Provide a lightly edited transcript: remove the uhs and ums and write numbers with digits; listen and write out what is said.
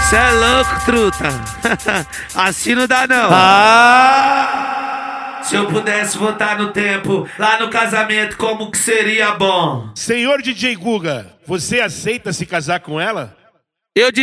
Cê é louco, truta. Assim não dá, não. Se eu pudesse voltar no tempo, lá no casamento, como que seria bom? Senhor DJ Guga, você aceita se casar com ela? Eu